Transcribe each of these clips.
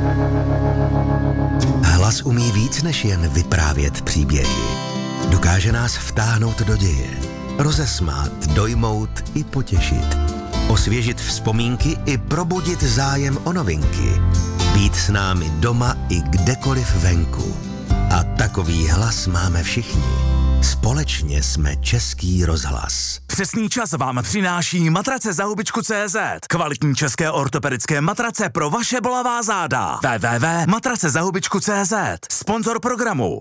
Hlas umí víc než jen vyprávět příběhy. Dokáže nás vtáhnout do děje, rozesmát, dojmout i potěšit, osvěžit vzpomínky i probudit zájem o novinky, být s námi doma i kdekoliv venku. A takový hlas máme všichni. Společně jsme Český rozhlas. Přesný čas vám přináší matrace za hubičku.cz. Kvalitní české ortopedické matrace pro vaše bolavá záda. www.matracezahubičku.cz. Sponzor programu.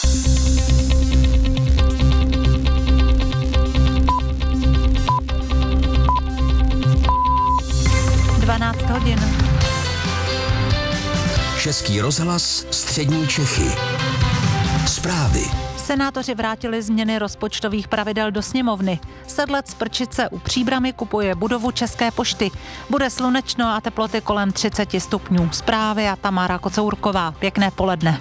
12 hodin. Český rozhlas, střední Čechy. Zprávy. Senátoři vrátili změny rozpočtových pravidel do sněmovny. Sedlec Prčice u Příbrami kupuje budovu České pošty. Bude slunečno a teploty kolem 30 stupňů. Zprávy a Tamara Kocourková. Pěkné poledne.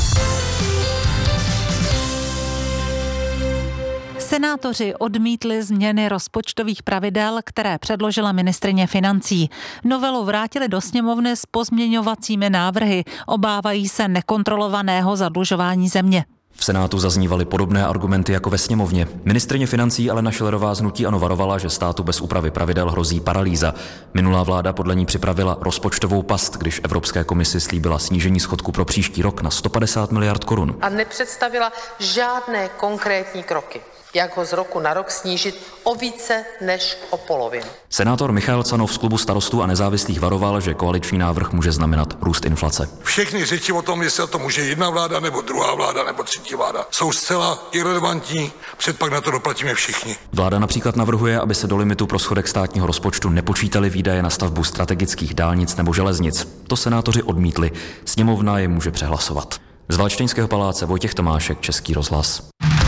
Senátoři odmítli změny rozpočtových pravidel, které předložila ministryně financí. Novelu vrátili do sněmovny s pozměňovacími návrhy. Obávají se nekontrolovaného zadlužování země. V Senátu zaznívaly podobné argumenty jako ve sněmovně. Ministryně financí Alena Schillerová z hnutí ANO varovala, že státu bez úpravy pravidel hrozí paralýza. Minulá vláda podle ní připravila rozpočtovou past, když Evropské komisi slíbila snížení schodku pro příští rok na 150 miliard korun. A nepředstavila žádné konkrétní kroky, jak ho z roku na rok snížit o více než o polovinu. Senátor Michael Canov z klubu Starostů a nezávislých varoval, že koaliční návrh může znamenat růst inflace. Všechny řeči o tom, jestli to může jedna vláda, nebo druhá vláda, nebo třetí vláda, jsou zcela irelevantní, předpak na to doplatíme všichni. Vláda například navrhuje, aby se do limitu pro schodek státního rozpočtu nepočítaly výdaje na stavbu strategických dálnic nebo železnic. To senátoři odmítli. Sněmovna je může přehlasovat. Z Valštejnského paláce Vojtěch Tomášek, Český rozhlas.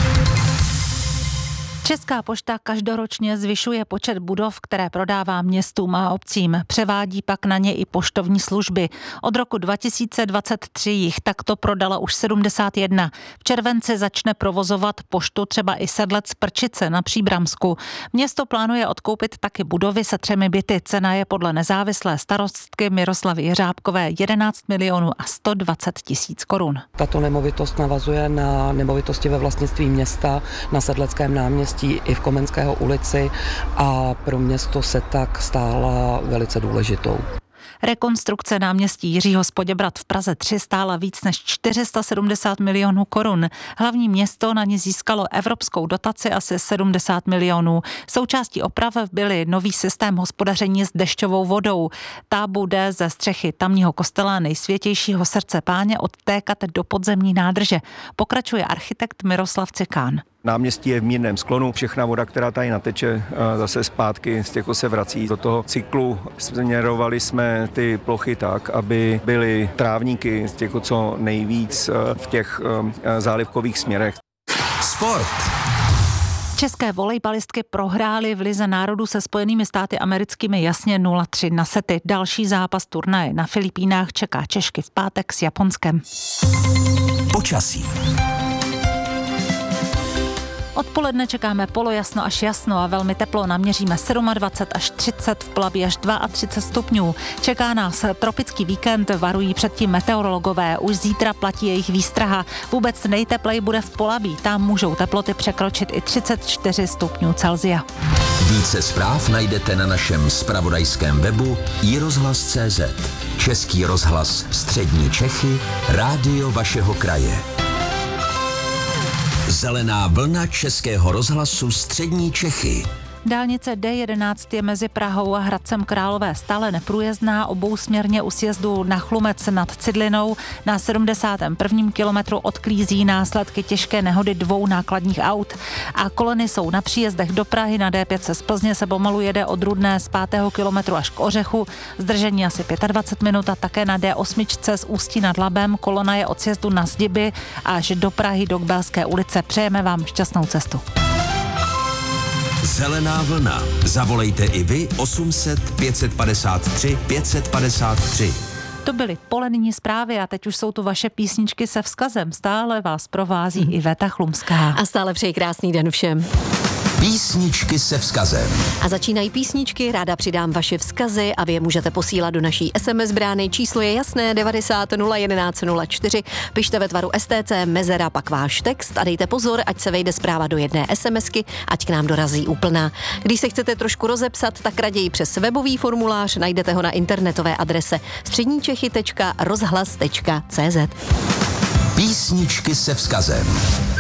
Česká pošta každoročně zvyšuje počet budov, které prodává městům a obcím. Převádí pak na ně i poštovní služby. Od roku 2023 jich takto prodala už 71. V červenci začne provozovat poštu třeba i Sedlec Prčice na Příbramsku. Město plánuje odkoupit taky budovy se 3 byty. Cena je podle nezávislé starostky Miroslavy Jeřábkové 11 milionů a 120 tisíc korun. Tato nemovitost navazuje na nemovitosti ve vlastnictví města na Sedleckém náměstí i v Komenského ulici a pro město se tak stála velice důležitou. Rekonstrukce náměstí Jiřího z Poděbrad v Praze 3 stála víc než 470 milionů korun. Hlavní město na ní získalo evropskou dotaci asi 70 milionů. Součástí oprav byly nový systém hospodaření s dešťovou vodou. Ta bude ze střechy tamního kostela Nejsvětějšího srdce Páně odtékat do podzemní nádrže. Pokračuje architekt Miroslav Cikán. Náměstí je v mírném sklonu, všechna voda, která tady nateče, zase zpátky z těchto se vrací do toho cyklu. Směrovali jsme ty plochy tak, aby byly trávníky z těchto co nejvíc v těch zálivkových směrech. Sport. České volejbalistky prohrály v Lize národů se Spojenými státy americkými jasně 0-3 na sety. Další zápas turnaje na Filipínách čeká Češky v pátek s Japonskem. Počasí. Odpoledne čekáme polojasno až jasno a velmi teplo. Naměříme 27 až 30, v Polabí až 32 stupňů. Čeká nás tropický víkend, varují předtím meteorologové. Už zítra platí jejich výstraha. Vůbec nejtepleji bude v Polabí. Tam můžou teploty překročit i 34 stupňů Celsia. Více zpráv najdete na našem zpravodajském webu iRozhlas.cz. Český rozhlas, střední Čechy, rádio vašeho kraje. Zelená vlna Českého rozhlasu střední Čechy. Dálnice D11 je mezi Prahou a Hradcem Králové stále neprůjezdná, obousměrně u sjezdu na Chlumec nad Cidlinou. Na 71. kilometru odklízí následky těžké nehody 2 nákladních aut. A kolony jsou na příjezdech do Prahy, na D5 z Plzně se pomalu jede od Rudné z 5. kilometru až k Ořechu. Zdržení asi 25 minut a také na D8 z Ústí nad Labem. Kolona je od sjezdu na Zdiby až do Prahy do Kbelské ulice. Přejeme vám šťastnou cestu. Zelená vlna. Zavolejte i vy 800 553 553. To byly polední zprávy a teď už jsou tu vaše písničky se vzkazem. Stále vás provází Iveta Chlumská. A stále přeji krásný den všem. Písničky se vzkazem. A začínají písničky, ráda přidám vaše vzkazy a vy je můžete posílat do naší SMS brány. Číslo je jasné, 90 011 04. Pište ve tvaru STC mezera, pak váš text a dejte pozor, ať se vejde zpráva do jedné SMSky, ať k nám dorazí úplná. Když se chcete trošku rozepsat, tak raději přes webový formulář, najdete ho na internetové adrese středníčechy.rozhlas.cz. Písničky se vzkazem.